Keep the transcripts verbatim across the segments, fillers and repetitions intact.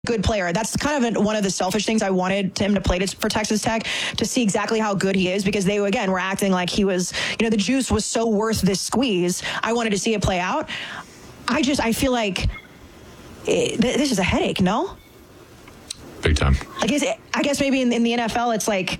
good player. That's kind of one of the selfish things I wanted him to play to, for Texas Tech, to see exactly how good he is, because they, again, were acting like he was, you know, the juice was so worth this squeeze. I wanted to see it play out. I just, I feel like it, this is a headache, no? Big time. I guess, I guess maybe in, in the N F L, it's like,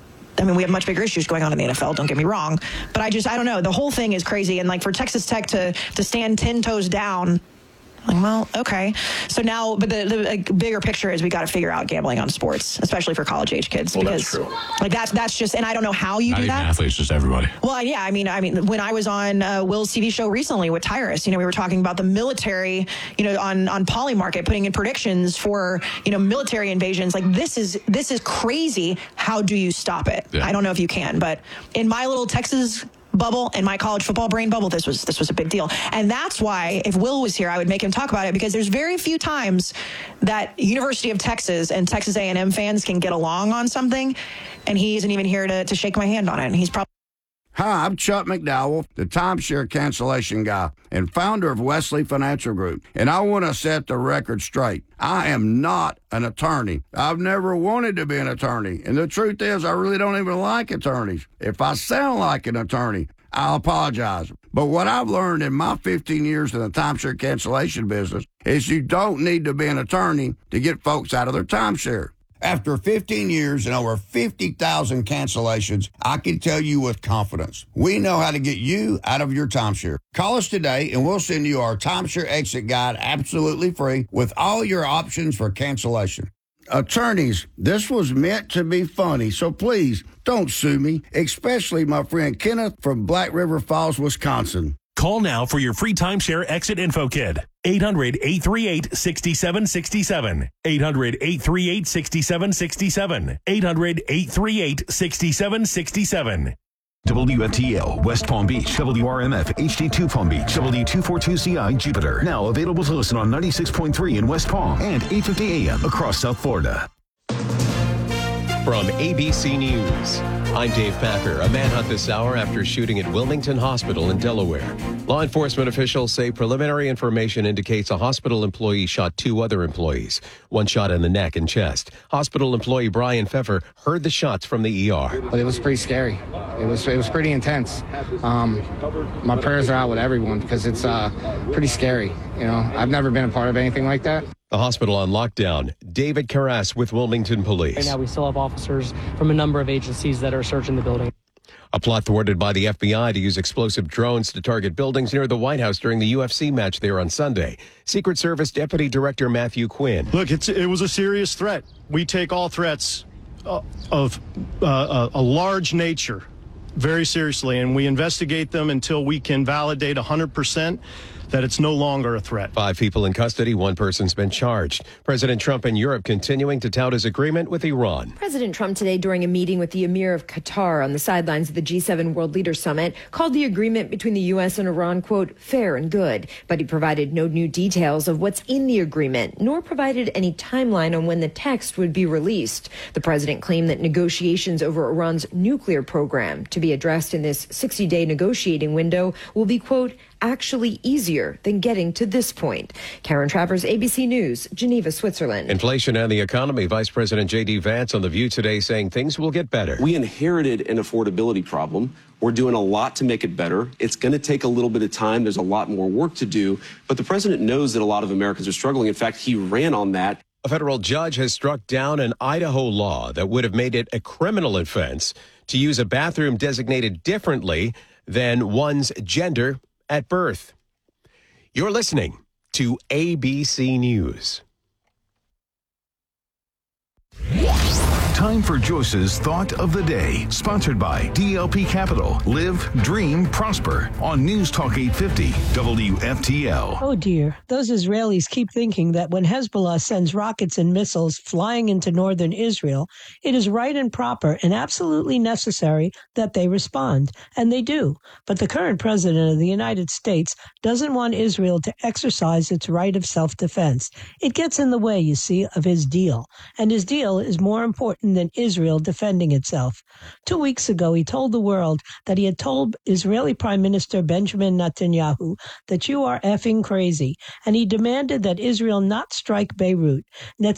I mean, we have much bigger issues going on in the N F L, don't get me wrong. But I just, I don't know. The whole thing is crazy. And like for Texas Tech to, to stand ten toes down, like, well, okay. So now, but the, the like, bigger picture is we got to figure out gambling on sports, especially for college age kids. Well, because, that's true. Like that's that's just, and I don't know how you Not do even that. Athletes, just everybody. Well, yeah, I mean, I mean, when I was on uh, Will's T V show recently with Tyrus, you know, we were talking about the military, you know, on on Polymarket, putting in predictions for, you know, military invasions. Like this is this is crazy. How do you stop it? Yeah. I don't know if you can, but in my little Texas bubble and my college football brain bubble, this was this was a big deal. And that's why if Will was here, I would make him talk about it, because there's very few times that University of Texas and Texas A and M fans can get along on something, and he isn't even here to, to shake my hand on it. And he's probably Hi, I'm Chuck McDowell, the timeshare cancellation guy and founder of Wesley Financial Group, and I want to set the record straight. I am not an attorney. I've never wanted to be an attorney, and the truth is I really don't even like attorneys. If I sound like an attorney, I'll apologize. But what I've learned in my fifteen years in the timeshare cancellation business is you don't need to be an attorney to get folks out of their timeshare. After fifteen years and over fifty thousand cancellations, I can tell you with confidence, we know how to get you out of your timeshare. Call us today and we'll send you our timeshare exit guide absolutely free with all your options for cancellation. Attorneys, this was meant to be funny, so please don't sue me, especially my friend Kenneth from Black River Falls, Wisconsin. Call now for your free timeshare exit info kit. eight hundred, eight three eight, six seven six seven. eight hundred, eight three eight, six seven six seven. eight hundred, eight three eight, six seven six seven. W F T L, West Palm Beach, W R M F, H D two Palm Beach, W two forty-two C I, Jupiter. Now available to listen on ninety-six point three in West Palm and eight fifty A M across South Florida. From A B C News, I'm Dave Packer. A manhunt this hour after shooting at Wilmington Hospital in Delaware. Law enforcement officials say preliminary information indicates a hospital employee shot two other employees. One shot in the neck and chest. Hospital employee Brian Pfeffer heard the shots from the E R. But it was pretty scary. It was it was pretty intense. Um, my prayers are out with everyone because it's uh, pretty scary. You know, I've never been a part of anything like that. The hospital on lockdown. David Carras with Wilmington Police. Right now we still have officers from a number of agencies that are searching the building. A plot thwarted by the F B I to use explosive drones to target buildings near the White House during the U F C match there on Sunday. Secret Service Deputy Director Matthew Quinn. Look, it's, it was a serious threat. We take all threats uh, of uh, a large nature very seriously, and we investigate them until we can validate one hundred percent that it's no longer a threat. Five people in custody, one person's been charged. President Trump in Europe continuing to tout his agreement with Iran. President Trump today, during a meeting with the Emir of Qatar on the sidelines of the G seven World Leaders Summit, called the agreement between the U S and Iran, quote, fair and good. But he provided no new details of what's in the agreement, nor provided any timeline on when the text would be released. The president claimed that negotiations over Iran's nuclear program, to be addressed in this sixty-day negotiating window, will be, quote, actually easier than getting to this point. Karen Travers, A B C News, Geneva, Switzerland. Inflation and the economy. Vice President J D Vance on The View today saying things will get better. We inherited an affordability problem. We're doing a lot to make it better. It's going to take a little bit of time. There's a lot more work to do. But the president knows that a lot of Americans are struggling. In fact, he ran on that. A federal judge has struck down an Idaho law that would have made it a criminal offense to use a bathroom designated differently than one's gender at birth. You're listening to A B C News. Time for Joyce's Thought of the Day, sponsored by D L P Capital. Live, dream, prosper on News Talk eight fifty W F T L. Oh dear, those Israelis keep thinking that when Hezbollah sends rockets and missiles flying into northern Israel, it is right and proper and absolutely necessary that they respond. And they do. But the current president of the United States doesn't want Israel to exercise its right of self-defense. It gets in the way, you see, of his deal. And his deal is more important important than Israel defending itself. Two weeks ago, he told the world that he had told Israeli Prime Minister Benjamin Netanyahu that you are effing crazy, and he demanded that Israel not strike Beirut.